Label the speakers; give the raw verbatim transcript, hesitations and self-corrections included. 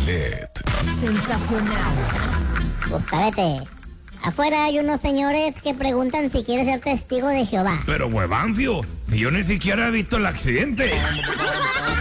Speaker 1: Milet.
Speaker 2: Sensacional.
Speaker 3: Buscabete. Afuera hay unos señores que preguntan si quieres ser testigo de Jehová.
Speaker 4: Pero huevancio, yo ni siquiera he visto el accidente.